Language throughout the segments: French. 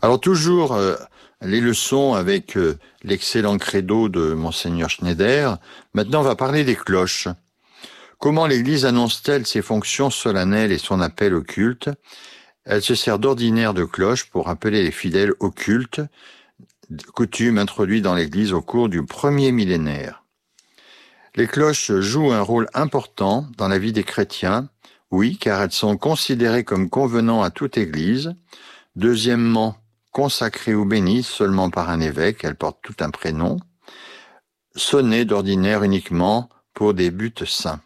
Alors toujours les leçons avec l'excellent credo de Monseigneur Schneider. Maintenant, on va parler des cloches. Comment l'Église annonce-t-elle ses fonctions solennelles et son appel au culte? Elle se sert d'ordinaire de cloches pour appeler les fidèles au culte, coutume introduite dans l'Église au cours du premier millénaire. Les cloches jouent un rôle important dans la vie des chrétiens, oui, car elles sont considérées comme convenant à toute Église. Deuxièmement, consacrées ou bénies seulement par un évêque, elles portent tout un prénom, sonnées d'ordinaire uniquement pour des buts saints.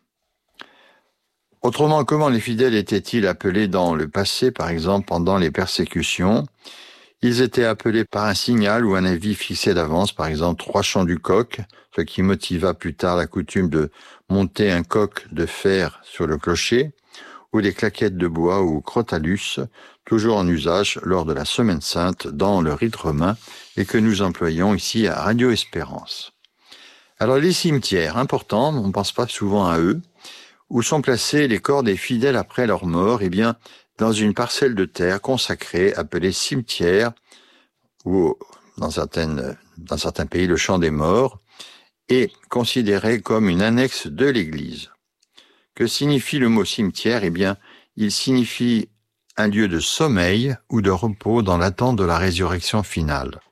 Autrement, comment les fidèles étaient-ils appelés dans le passé, par exemple pendant les persécutions? Ils étaient appelés par un signal ou un avis fixé d'avance, par exemple 3 chants du coq, ce qui motiva plus tard la coutume de monter un coq de fer sur le clocher, ou des claquettes de bois ou crotalus, toujours en usage lors de la Semaine Sainte dans le rite romain et que nous employons ici à Radio Espérance. Alors les cimetières, importants, on ne pense pas souvent à eux, où sont placés les corps des fidèles après leur mort, eh bien, dans une parcelle de terre consacrée, appelée cimetière, ou dans certains pays, le champ des morts, est considéré comme une annexe de l'Église. Que signifie le mot cimetière? Eh bien, il signifie un lieu de sommeil ou de repos dans l'attente de la résurrection finale.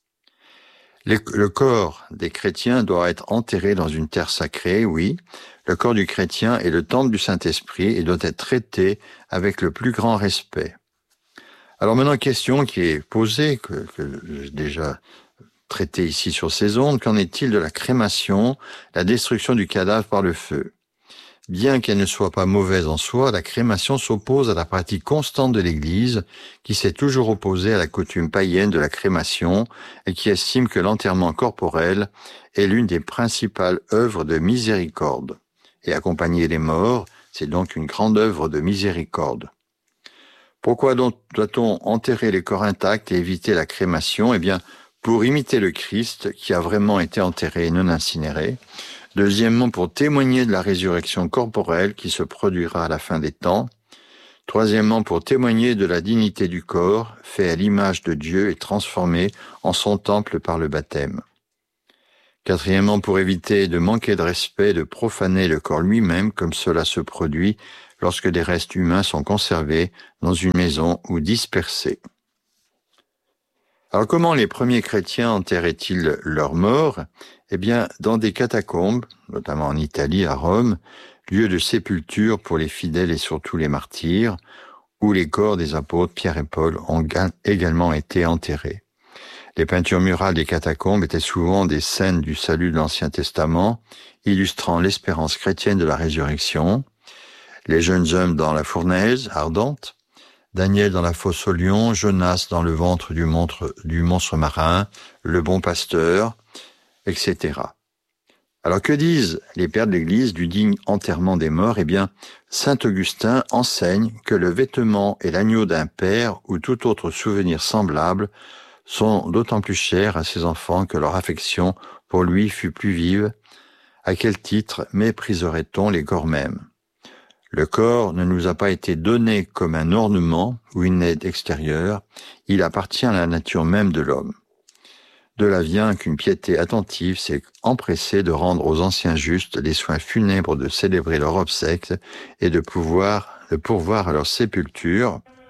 Le corps des chrétiens doit être enterré dans une terre sacrée, oui. Le corps du chrétien est le temple du Saint-Esprit et doit être traité avec le plus grand respect. Alors maintenant, question qui est posée, que j'ai déjà traitée ici sur ces ondes, qu'en est-il de la crémation, la destruction du cadavre par le feu? Bien qu'elle ne soit pas mauvaise en soi, la crémation s'oppose à la pratique constante de l'Église, qui s'est toujours opposée à la coutume païenne de la crémation et qui estime que l'enterrement corporel est l'une des principales œuvres de miséricorde. Et accompagner les morts, c'est donc une grande œuvre de miséricorde. Pourquoi donc doit-on enterrer les corps intacts et éviter la crémation? Eh bien, pour imiter le Christ qui a vraiment été enterré et non incinéré. Deuxièmement, pour témoigner de la résurrection corporelle qui se produira à la fin des temps. Troisièmement, pour témoigner de la dignité du corps, fait à l'image de Dieu et transformé en son temple par le baptême. Quatrièmement, pour éviter de manquer de respect, de profaner le corps lui-même, comme cela se produit lorsque des restes humains sont conservés dans une maison ou dispersés. Alors comment les premiers chrétiens enterraient-ils leurs morts? Eh bien, dans des catacombes, notamment en Italie, à Rome, lieu de sépulture pour les fidèles et surtout les martyrs, où les corps des apôtres Pierre et Paul ont également été enterrés. Les peintures murales des catacombes étaient souvent des scènes du salut de l'Ancien Testament, illustrant l'espérance chrétienne de la résurrection. Les jeunes hommes dans la fournaise ardente, Daniel dans la fosse au lion, Jonas dans le ventre du monstre marin, le bon pasteur, etc. Alors que disent les pères de l'Église du digne enterrement des morts? Eh bien, saint Augustin enseigne que le vêtement et l'agneau d'un père ou tout autre souvenir semblable sont d'autant plus chers à ses enfants que leur affection pour lui fut plus vive. À quel titre mépriserait-on les corps mêmes? Le corps ne nous a pas été donné comme un ornement ou une aide extérieure, il appartient à la nature même de l'homme. De là vient qu'une piété attentive s'est empressée de rendre aux anciens justes les soins funèbres de célébrer leur obsèque et de pourvoir à leur sépulture.